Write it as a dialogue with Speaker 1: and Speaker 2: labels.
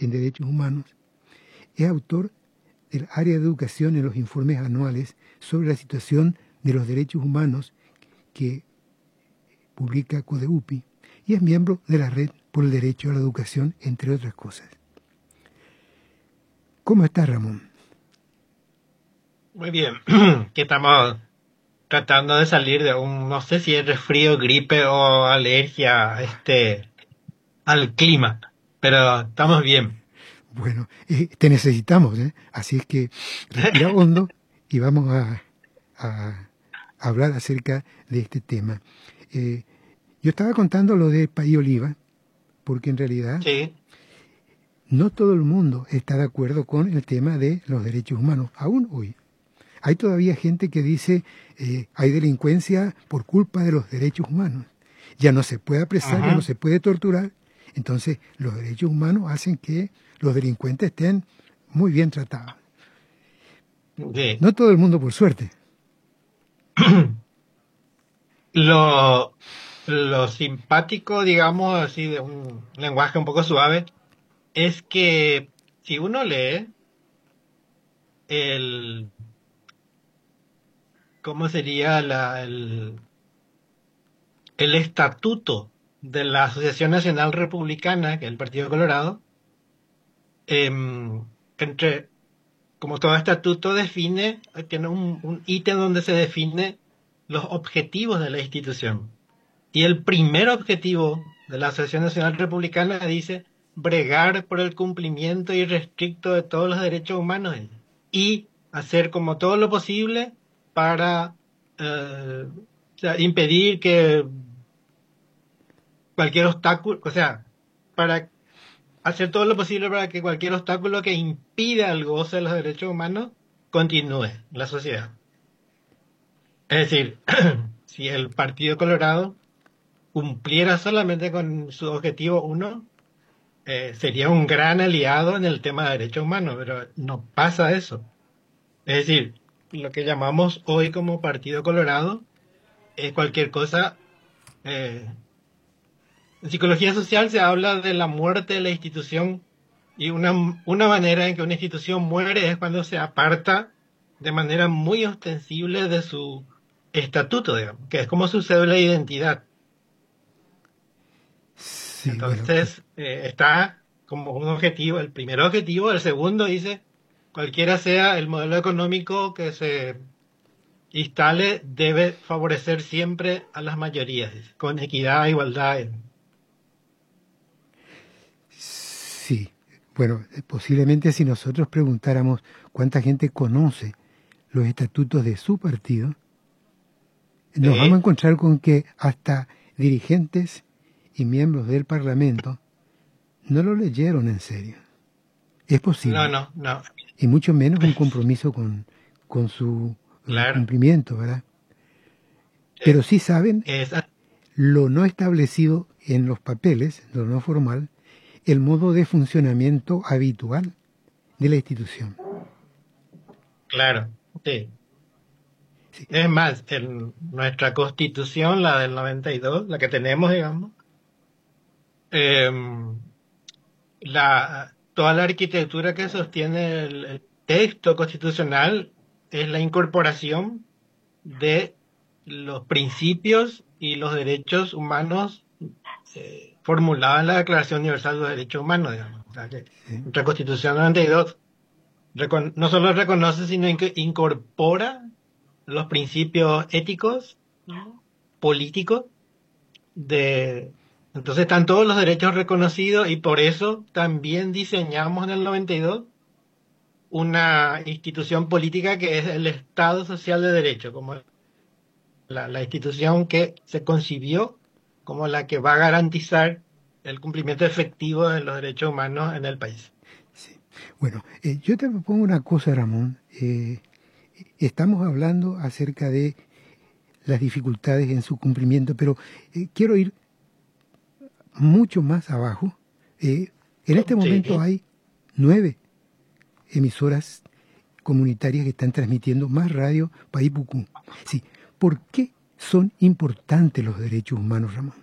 Speaker 1: en Derechos Humanos. Es autor del área de educación en los informes anuales sobre la situación de los derechos humanos que publica CODEUPI y es miembro de la Red por el Derecho a la Educación, entre otras cosas. ¿Cómo estás, Ramón?
Speaker 2: Muy bien, que estamos tratando de salir de no sé si es resfrío, gripe o alergia, al clima, pero estamos bien.
Speaker 1: Bueno, te necesitamos, ¿eh? Así es que respira hondo y vamos a hablar acerca de este tema. Eh, yo estaba contando lo de País Oliva, porque en realidad
Speaker 2: Sí,
Speaker 1: no todo el mundo está de acuerdo con el tema de los derechos humanos, aún hoy. Hay todavía gente que dice hay delincuencia por culpa de los derechos humanos. Ya no se puede apresar, ya no
Speaker 2: ajá,
Speaker 1: se puede torturar. Entonces, los derechos humanos hacen que los delincuentes estén muy bien tratados.
Speaker 2: sí.
Speaker 1: No todo el mundo, por suerte.
Speaker 2: Lo, lo simpático, digamos así, de un lenguaje un poco suave, es que si uno lee el, ¿cómo sería el estatuto de la Asociación Nacional Republicana, que es el Partido Colorado? Entre, como todo estatuto define, tiene un ítem donde se define los objetivos de la institución. Y el primer objetivo de la Asociación Nacional Republicana dice bregar por el cumplimiento irrestricto de todos los derechos humanos y hacer como todo lo posible para o sea, impedir que cualquier obstáculo, o sea, para hacer todo lo posible para que cualquier obstáculo que impida el goce de los derechos humanos continúe en la sociedad. Es decir, si el Partido Colorado cumpliera solamente con su objetivo uno, sería un gran aliado en el tema de derechos humanos, pero no pasa eso. Es decir, lo que llamamos hoy como Partido Colorado es cualquier cosa. En psicología social se habla de la muerte de la institución y una manera en que una institución muere es cuando se aparta de manera muy ostensible de su estatuto, digamos, que es como su cédula de identidad.
Speaker 1: Sí, bueno,
Speaker 2: Entonces, está como un objetivo, el primer objetivo, el segundo dice, cualquiera sea el modelo económico que se instale, debe favorecer siempre a las mayorías, dice, con equidad, igualdad.
Speaker 1: sí. Bueno, posiblemente si nosotros preguntáramos cuánta gente conoce los estatutos de su partido, nos vamos a
Speaker 2: Sí.
Speaker 1: encontrar con que hasta dirigentes y miembros del Parlamento no lo leyeron en serio. Es
Speaker 2: No,
Speaker 1: posible.
Speaker 2: no, no.
Speaker 1: Y mucho menos un compromiso con su
Speaker 2: Claro.
Speaker 1: cumplimiento, ¿verdad?
Speaker 2: Sí.
Speaker 1: Pero sí saben
Speaker 2: Es,
Speaker 1: lo no establecido en los papeles, lo no formal, el modo de funcionamiento habitual de la institución.
Speaker 2: claro. Sí.
Speaker 1: Sí,
Speaker 2: Es más, en nuestra constitución, la del 92, la que tenemos, digamos, em, toda la arquitectura que sostiene el texto constitucional es la incorporación de los principios y los derechos humanos formulados en la Declaración Universal de los Derechos Humanos, digamos. O sea, que
Speaker 1: sí.
Speaker 2: nuestra Constitución 92 no solo reconoce, sino que incorpora los principios éticos, ¿no? Políticos, de entonces están todos los derechos reconocidos y por eso también diseñamos en el 92 una institución política que es el Estado Social de Derecho, como la institución que se concibió como la que va a garantizar el cumplimiento efectivo de los derechos humanos en el país.
Speaker 1: Sí. Bueno, yo te propongo una cosa, Ramón. Estamos hablando acerca de las dificultades en su cumplimiento, pero quiero ir mucho más abajo. En este momento
Speaker 2: Sí,
Speaker 1: hay 9 emisoras comunitarias que están transmitiendo más radio Paipucú. Sí, ¿por qué son importantes los derechos humanos, Ramón?